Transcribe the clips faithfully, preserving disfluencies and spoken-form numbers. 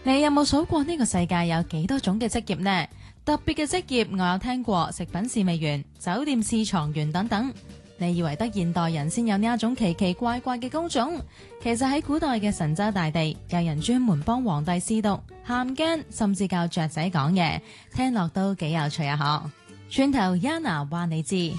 你有冇數過呢個世界有幾多種嘅職業呢？特別嘅職業我有聽過，食品侍味員、酒店試藏員等等。你以為得現代人先有呢一種奇奇怪怪嘅工種？其實喺古代嘅神州大地，有人專門幫皇帝試毒、喊驚，甚至教雀仔講嘢，聽落都幾有趣啊！嗬，轉頭 Yana 話你知。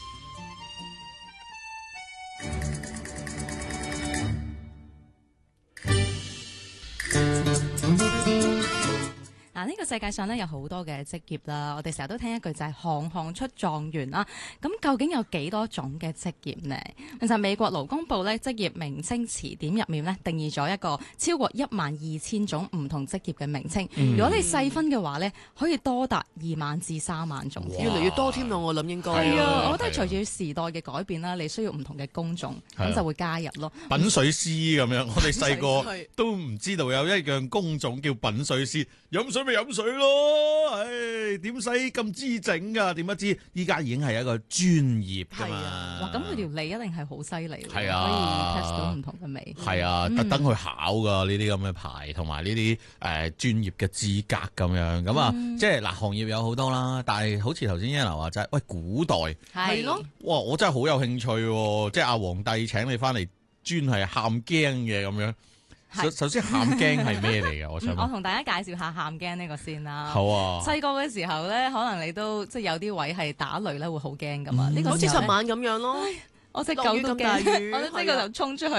嗱，呢個世界上咧有好多嘅職業啦，我哋成日都聽一句就係行行出狀元啦。咁究竟有幾多種嘅職業呢？其實美國勞工部咧職業名稱詞典入面咧定義咗一個超過一萬二千種唔同職業嘅名稱。嗯、如果你細分嘅話咧，可以多達二萬至三萬種， 越嚟越多添啦。我諗應該係啊，我覺得隨住時代嘅改變啦，你需要唔同嘅工種，咁就會加入咯。 品水師咁樣，我哋細個都唔知道有一樣工種叫品水師，飲水咪飲水咯，唉，點使咁知整噶？點不知依家已經係一個專業噶嘛？ 哇，咁佢條脷一定係好犀利， 係啊， 可以 test 到唔同嘅味。 係啊，特登去考噶呢啲咁嘅牌，同埋呢啲誒專業嘅資格咁樣。咁啊，嗯、即係嗱，行業有好多啦，但係好似頭先 Yana 話齋，喂，古代係咯， 哇，我真係好有興趣喎，即係阿皇帝請你翻嚟，專係喊驚嘅咁樣。首首先喊驚係咩嚟嘅？我想、嗯、 我同大家介紹下喊驚呢個先啦。 好啊！ 細個嘅時候咧，可能你都即係有啲位係打雷咧，會好驚噶嘛。呢、嗯、個好似尋晚咁樣咯， 我隻狗都驚，我隻狗就衝出去。